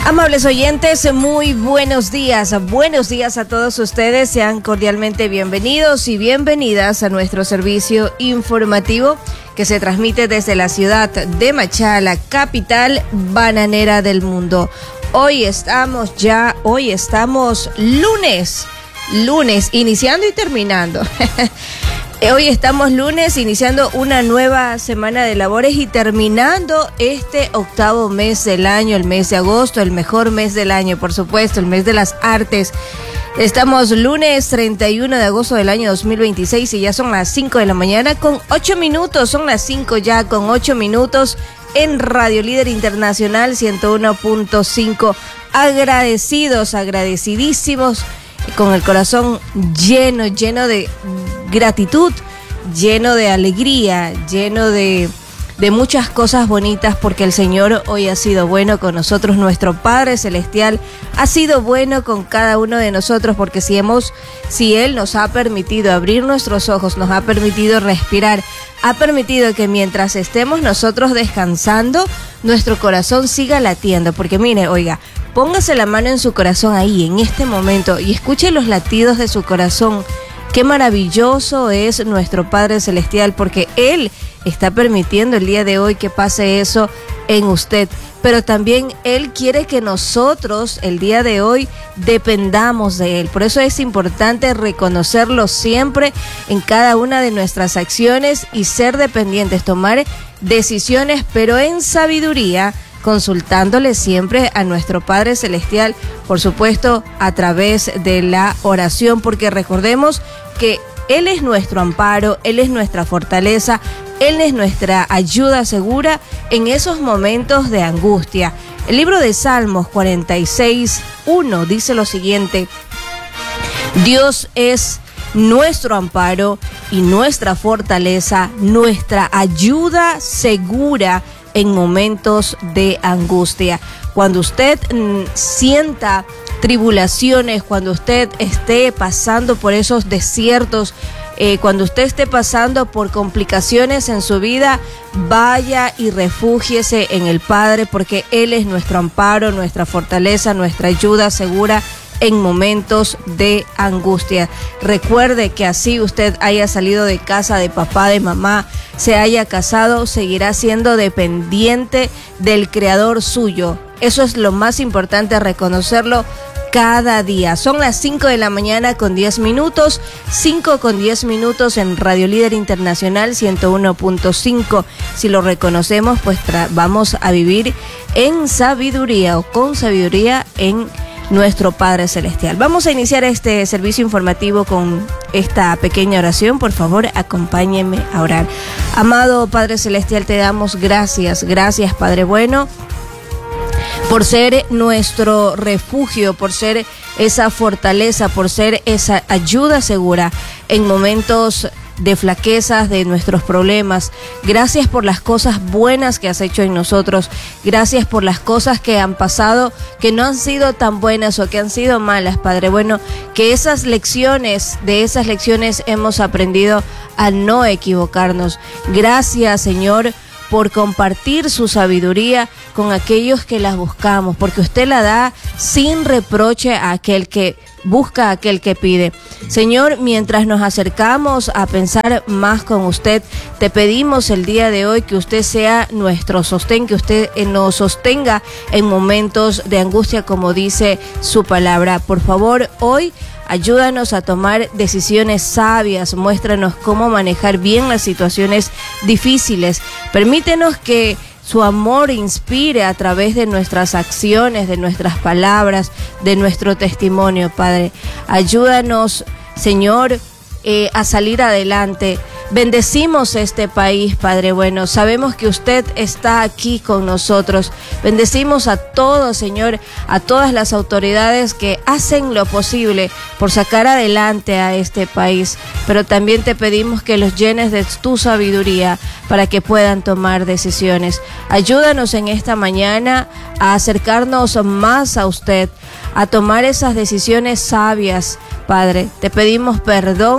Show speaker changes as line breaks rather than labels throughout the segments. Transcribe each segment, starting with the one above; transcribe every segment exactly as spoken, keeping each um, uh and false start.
Amables oyentes, muy buenos días. Buenos días a todos ustedes. Sean cordialmente bienvenidos y bienvenidas a nuestro servicio informativo que se transmite desde la ciudad de Machala, capital bananera del mundo. Hoy estamos ya, hoy estamos lunes, lunes, iniciando y terminando. Hoy estamos lunes, iniciando una nueva semana de labores y terminando este octavo mes del año, el mes de agosto, el mejor mes del año, por supuesto, el mes de las artes. Estamos lunes treinta y uno de agosto del año dos mil veintiséis y ya son las cinco de la mañana con ocho minutos, son las cinco ya con ocho minutos en Radio Líder Internacional ciento uno punto cinco. Agradecidos, agradecidísimos, con el corazón lleno, lleno de gratitud, lleno de alegría, lleno de, de muchas cosas bonitas, porque el Señor hoy ha sido bueno con nosotros. Nuestro Padre Celestial ha sido bueno con cada uno de nosotros, porque si hemos, si Él nos ha permitido abrir nuestros ojos, nos ha permitido respirar, ha permitido que mientras estemos nosotros descansando, nuestro corazón siga latiendo. Porque mire, oiga, póngase la mano en su corazón ahí, en este momento, y escuche los latidos de su corazón. Qué maravilloso es nuestro Padre Celestial, porque Él está permitiendo el día de hoy que pase eso en usted. Pero también Él quiere que nosotros el día de hoy dependamos de Él. Por eso es importante reconocerlo siempre en cada una de nuestras acciones y ser dependientes, tomar decisiones, pero en sabiduría, consultándole siempre a nuestro Padre Celestial, por supuesto, a través de la oración, porque recordemos que Él es nuestro amparo, Él es nuestra fortaleza, Él es nuestra ayuda segura en esos momentos de angustia. El libro de Salmos cuarenta y seis, uno dice lo siguiente: Dios es nuestro amparo y nuestra fortaleza, nuestra ayuda segura en momentos de angustia. Cuando usted mm, sienta tribulaciones, cuando usted esté pasando por esos desiertos, eh, cuando usted esté pasando por complicaciones en su vida, vaya y refúgiese en el Padre, porque Él es nuestro amparo, nuestra fortaleza, nuestra ayuda segura en momentos de angustia. Recuerde que así usted haya salido de casa de papá, de mamá, se haya casado, seguirá siendo dependiente del Creador suyo. Eso es lo más importante, reconocerlo cada día. Son las cinco de la mañana con diez minutos, cinco con diez minutos en Radio Líder Internacional ciento uno punto cinco. Si lo reconocemos, pues tra- vamos a vivir en sabiduría o con sabiduría en nuestro Padre Celestial. Vamos a iniciar este servicio informativo con esta pequeña oración. Por favor, acompáñenme a orar. Amado Padre Celestial, te damos gracias, gracias Padre bueno, por ser nuestro refugio, por ser esa fortaleza, por ser esa ayuda segura en momentos de flaquezas, de nuestros problemas. Gracias por las cosas buenas que has hecho en nosotros. Gracias por las cosas que han pasado, que no han sido tan buenas o que han sido malas, Padre bueno, que esas lecciones, de esas lecciones hemos aprendido a no equivocarnos. Gracias, Señor, por compartir su sabiduría con aquellos que las buscamos, porque usted la da sin reproche a aquel que busca, a aquel que pide. Señor, mientras nos acercamos a pensar más con usted, te pedimos el día de hoy que usted sea nuestro sostén, que usted nos sostenga en momentos de angustia, como dice su palabra. Por favor, hoy ayúdanos a tomar decisiones sabias, muéstranos cómo manejar bien las situaciones difíciles. Permítenos que su amor inspire a través de nuestras acciones, de nuestras palabras, de nuestro testimonio, Padre. Ayúdanos, Señor, eh, a salir adelante. Bendecimos este país, Padre bueno. Sabemos que usted está aquí con nosotros. Bendecimos a todos, Señor, a todas las autoridades que hacen lo posible por sacar adelante a este país. Pero también te pedimos que los llenes de tu sabiduría para que puedan tomar decisiones. Ayúdanos en esta mañana a acercarnos más a usted, a tomar esas decisiones sabias, Padre. Te pedimos perdón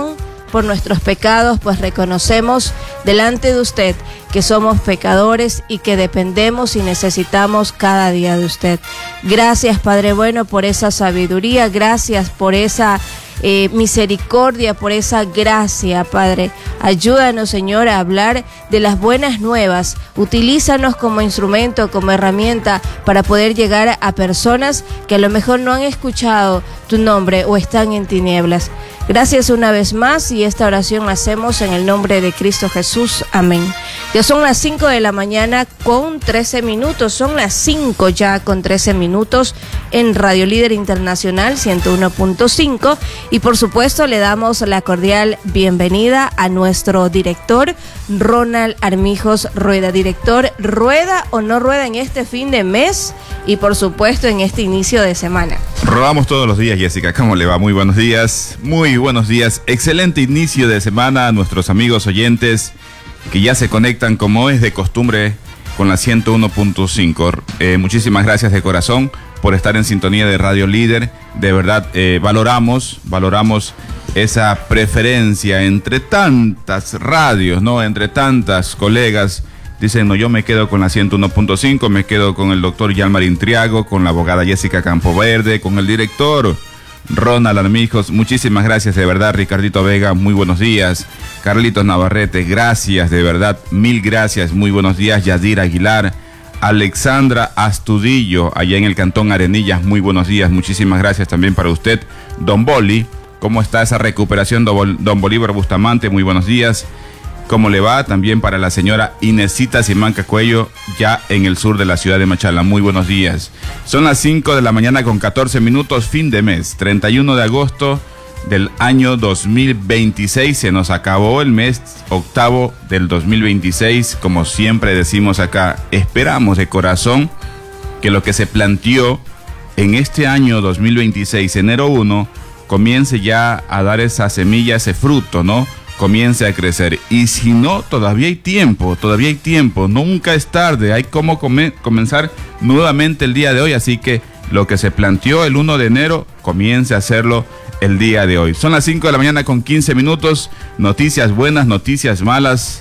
por nuestros pecados, pues reconocemos delante de usted que somos pecadores y que dependemos y necesitamos cada día de usted. Gracias, Padre bueno, por esa sabiduría, gracias por esa Eh, misericordia, por esa gracia, Padre. Ayúdanos, Señor, a hablar de las buenas nuevas. Utilízanos como instrumento, como herramienta para poder llegar a personas que a lo mejor no han escuchado tu nombre o están en tinieblas. Gracias una vez más, y esta oración la hacemos en el nombre de Cristo Jesús. Amén. Ya son las cinco de la mañana con trece minutos, son las cinco ya con trece minutos en Radio Líder Internacional ciento uno punto cinco, y por supuesto le damos la cordial bienvenida a nuestro director Ronald Armijos Rueda. Director, ¿rueda o no rueda en este fin de mes y por supuesto en este inicio de semana?
Rodamos todos los días, Jessica. ¿Cómo le va? Muy buenos días, muy buenos días. Excelente inicio de semana a nuestros amigos oyentes que ya se conectan como es de costumbre con la ciento uno punto cinco. Eh, muchísimas gracias de corazón por estar en sintonía de Radio Líder. De verdad, eh, valoramos, valoramos esa preferencia entre tantas radios, ¿no? Entre tantas colegas. Dicen, no, yo me quedo con la ciento uno punto cinco, me quedo con el doctor Yalmarín Triago, con la abogada Jessica Campoverde, con el director Ronald Armijos. Muchísimas gracias, de verdad. Ricardito Vega, muy buenos días. Carlitos Navarrete, gracias, de verdad, mil gracias, muy buenos días. Yadir Aguilar, Alexandra Astudillo, allá en el Cantón Arenillas, muy buenos días, muchísimas gracias también para usted. Don Boli, ¿cómo está esa recuperación? Don Bolívar Bustamante, muy buenos días. ¿Cómo le va? También para la señora Inesita Simanca Cuello, ya en el sur de la ciudad de Machala. Muy buenos días. Son las cinco de la mañana con catorce minutos, fin de mes, treinta y uno de agosto del año dos mil veintiséis. Se nos acabó el mes octavo del dos mil veintiséis. Como siempre decimos acá, esperamos de corazón que lo que se planteó en este año dos mil veintiséis, enero primero, comience ya a dar esa semilla, ese fruto, ¿no? Comience a crecer. Y si no, todavía hay tiempo, todavía hay tiempo, nunca es tarde, hay como come, comenzar nuevamente el día de hoy, así que lo que se planteó el primero de enero, comience a hacerlo el día de hoy. Son las cinco de la mañana con quince minutos, noticias buenas, noticias malas,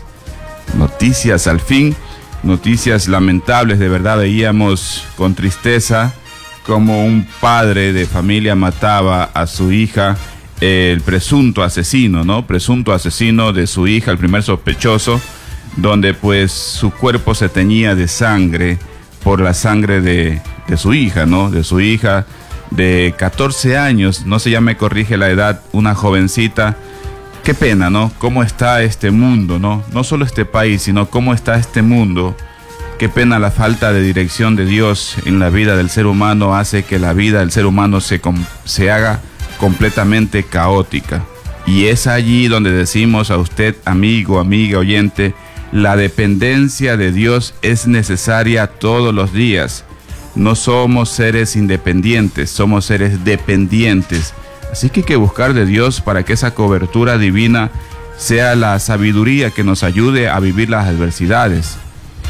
noticias al fin, noticias lamentables. De verdad veíamos con tristeza como un padre de familia mataba a su hija, el presunto asesino, ¿no? Presunto asesino de su hija, el primer sospechoso, donde pues su cuerpo se teñía de sangre por la sangre de, de su hija, ¿no? De su hija de catorce años, no sé, ya me corrige la edad, una jovencita. Qué pena, ¿no? Cómo está este mundo, ¿no? No solo este país, sino cómo está este mundo. Qué pena la falta de dirección de Dios en la vida del ser humano hace que la vida del ser humano se, se haga completamente caótica. Y es allí donde decimos a usted, amigo, amiga, oyente, la dependencia de Dios es necesaria todos los días. No somos seres independientes, somos seres dependientes. Así que hay que buscar de Dios para que esa cobertura divina sea la sabiduría que nos ayude a vivir las adversidades.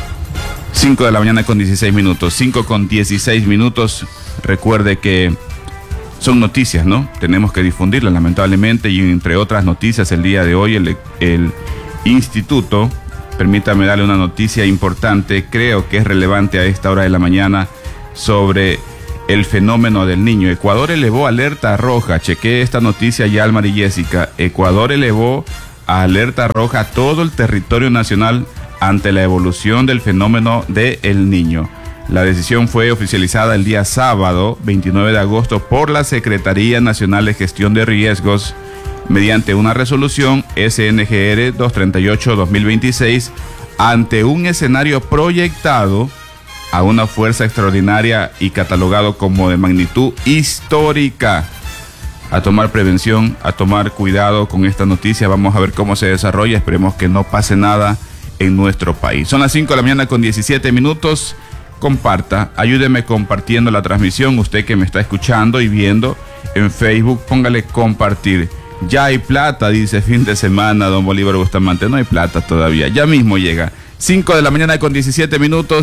cinco de la mañana con dieciséis minutos, cinco con dieciséis minutos. Recuerde que son noticias, ¿no? Tenemos que difundirlas, lamentablemente, y entre otras noticias, el día de hoy el, el instituto, permítame darle una noticia importante, creo que es relevante a esta hora de la mañana, sobre el fenómeno del niño. Ecuador elevó alerta roja, chequé esta noticia, Yalmar y Jessica. Ecuador elevó a alerta roja a todo el territorio nacional ante la evolución del fenómeno del niño. La decisión fue oficializada el día sábado, veintinueve de agosto, por la Secretaría Nacional de Gestión de Riesgos, mediante una resolución S N G R doscientos treinta y ocho guión dos mil veintiséis, ante un escenario proyectado a una fuerza extraordinaria y catalogado como de magnitud histórica. A tomar prevención, a tomar cuidado con esta noticia. Vamos a ver cómo se desarrolla. Esperemos que no pase nada en nuestro país. Son las cinco de la mañana con diecisiete minutos. Comparta, ayúdeme compartiendo la transmisión. Usted que me está escuchando y viendo en Facebook, póngale compartir. Ya hay plata, dice fin de semana don Bolívar Bustamante. No hay plata todavía, ya mismo llega. cinco de la mañana con diecisiete minutos.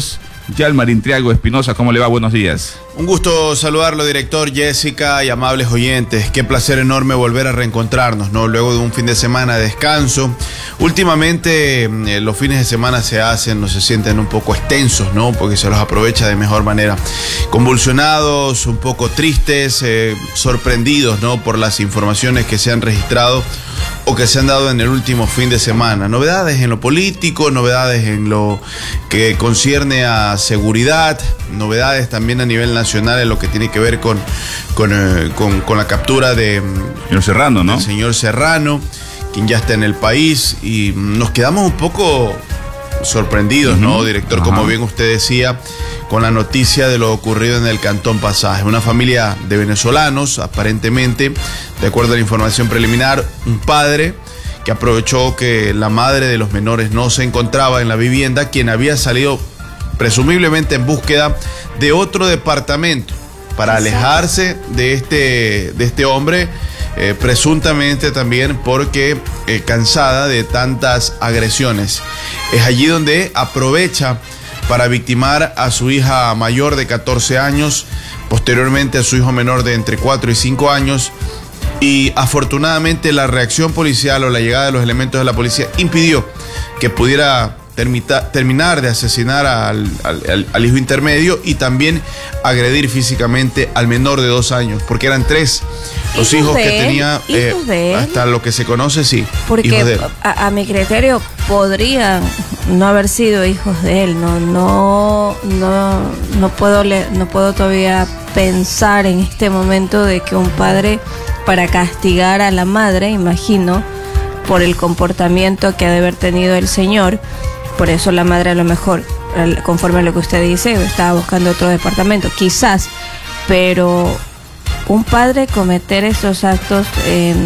Yalmarín Triago Espinosa, ¿cómo le va? Buenos días.
Un gusto saludarlo, director, Jessica y amables oyentes. Qué placer enorme volver a reencontrarnos, ¿no? Luego de un fin de semana de descanso. Últimamente eh, los fines de semana se hacen, no se sienten un poco extensos, ¿no? Porque se los aprovecha de mejor manera. Convulsionados, un poco tristes, eh, sorprendidos, ¿no? Por las informaciones que se han registrado o que se han dado en el último fin de semana. Novedades en lo político, novedades en lo que concierne a seguridad, novedades también a nivel nacional en lo que tiene que ver con, con, eh, con, con la captura de
señor Serrano, ¿no?
del señor Serrano, quien ya está en el país, y nos quedamos un poco sorprendidos, uh-huh. ¿no, director? Ajá. Como bien usted decía, con la noticia de lo ocurrido en el Cantón Pasaje. Una familia de venezolanos, aparentemente, de acuerdo a la información preliminar, un padre que aprovechó que la madre de los menores no se encontraba en la vivienda, quien había salido presumiblemente en búsqueda de otro departamento para alejarse de este, de este hombre, eh, presuntamente también porque eh, cansada de tantas agresiones. Es allí donde aprovecha para victimar a su hija mayor de catorce años, posteriormente a su hijo menor de entre cuatro y cinco años, y afortunadamente la reacción policial o la llegada de los elementos de la policía impidió que pudiera termita, terminar de asesinar al, al, al hijo intermedio y también agredir físicamente al menor de dos años, porque eran tres los hijos que tenía, eh,
de
hasta lo que se conoce, sí.
Porque a, a mi criterio podrían no haber sido hijos de él. No, no, no, no puedo, le, no puedo todavía pensar en este momento de que un padre, para castigar a la madre, imagino, por el comportamiento que ha de haber tenido el señor, por eso la madre a lo mejor, conforme a lo que usted dice, estaba buscando otro departamento, quizás, pero un padre cometer esos actos eh,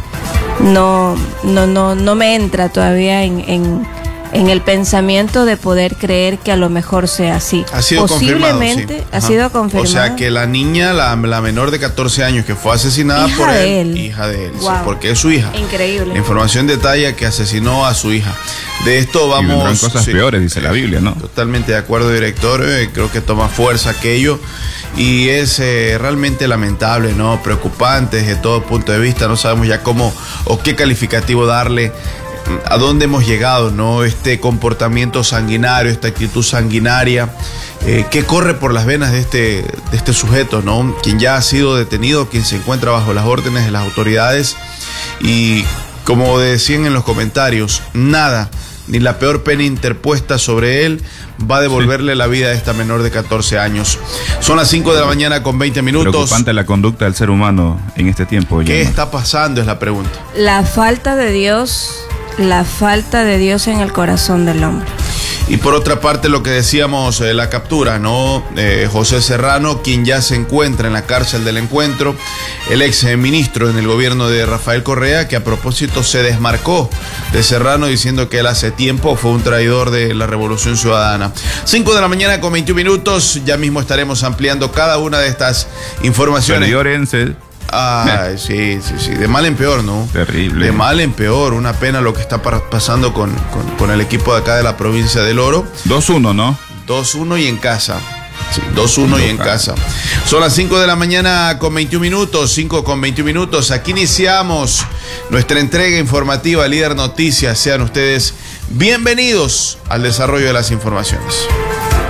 no, no, no, no me entra todavía en, en, en el pensamiento de poder creer que a lo mejor sea así.
Ha sido
Posiblemente
confirmado, sí.
ha sido confirmado.
O sea que la niña, la, la menor de catorce años que fue asesinada
hija
por él,
de él,
hija de él,
wow.
Sí, porque es su hija.
Increíble.
La información detalla que asesinó a su hija. De esto vamos.
Y vendrán cosas sí, peores, dice la Biblia, ¿no?
Totalmente de acuerdo, director. Eh, creo que toma fuerza aquello. Y es eh, realmente lamentable, ¿no? Preocupante desde todo punto de vista. No sabemos ya cómo o qué calificativo darle, a dónde hemos llegado, ¿no? Este comportamiento sanguinario, esta actitud sanguinaria, eh, que corre por las venas de este, de este sujeto, ¿no? Quien ya ha sido detenido, quien se encuentra bajo las órdenes de las autoridades. Y como decían en los comentarios, nada, ni la peor pena interpuesta sobre él va a devolverle sí. la vida a esta menor de catorce años. Son las cinco de la mañana con veinte minutos.
Preocupante la conducta del ser humano en este tiempo.
¿Qué
Yalmar?
está pasando? Es la pregunta.
La falta de Dios, la falta de Dios en el corazón del hombre.
Y por otra parte, lo que decíamos, eh, la captura, ¿no? Eh, José Serrano, quien ya se encuentra en la cárcel del Encuentro, el ex ministro en el gobierno de Rafael Correa, que a propósito se desmarcó de Serrano diciendo que él hace tiempo fue un traidor de la Revolución Ciudadana. cinco de la mañana con veintiún minutos, ya mismo estaremos ampliando cada una de estas informaciones.
Pero Llorense.
Ay, sí, sí, sí, de mal en peor, ¿no?
Terrible.
De mal en peor, una pena lo que está pasando con, con, con el equipo de acá de la provincia del Oro.
dos uno, ¿no?
dos uno y en casa. Sí, dos uno y en casa. Son las cinco de la mañana con veintiún minutos, cinco con veintiún minutos. Aquí iniciamos nuestra entrega informativa Líder Noticias. Sean ustedes bienvenidos al desarrollo de las informaciones.